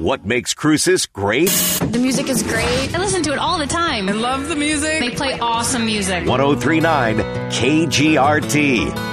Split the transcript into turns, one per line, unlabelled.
What makes Cruces great?
The music is great. I listen to it all the time.
I love the music.
They play awesome music.
1039 KGRT.